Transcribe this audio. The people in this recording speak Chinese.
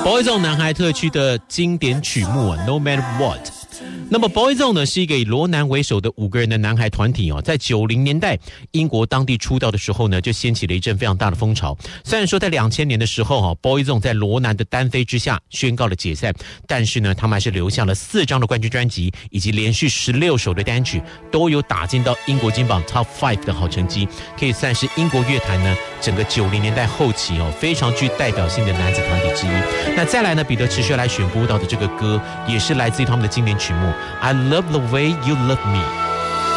Boyzone 男孩特区的经典曲目 No Matter What。那么 Boyzone 呢是一个以罗南为首的5个人的男孩团体在90年代英国当地出道的时候呢，就掀起了一阵非常大的风潮。虽然说在2000年的时候Boyzone 在罗南的单飞之下宣告了解散，但是呢他们还是留下了4张的冠军专辑，以及连续16首的单曲，都有打进到英国金榜 Top 5的好成绩，可以算是英国乐坛呢整个90年代后期非常具代表性的男子团体之一。那再来呢，彼得持续要来选播到的这个歌，也是来自于他们的经典曲目 I Love the Way You Love Me。